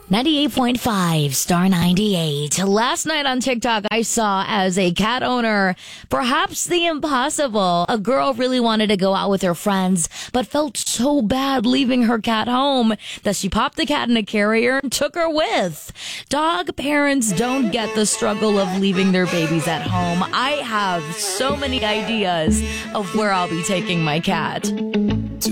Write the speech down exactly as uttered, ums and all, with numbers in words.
ninety-eight point five, Star ninety-eight. Last night on TikTok, I saw as a cat owner, perhaps the impossible. A girl really wanted to go out with her friends, but felt so bad leaving her cat home that she popped the cat in a carrier and took her with. Dog parents don't get the struggle of leaving their babies at home. I have so many ideas of where I'll be taking my cat.